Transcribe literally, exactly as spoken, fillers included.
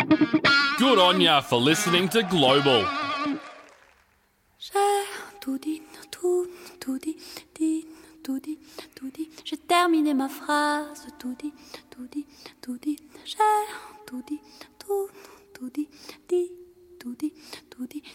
Good on ya for listening to Global. J'ai tout dit, tout, tout dit, dit, tout dit, tout dit. J'ai terminé ma phrase, tout dit, tout dit, tout dit. J'ai tout dit, tout, tout dit, dit, tout dit, tout dit.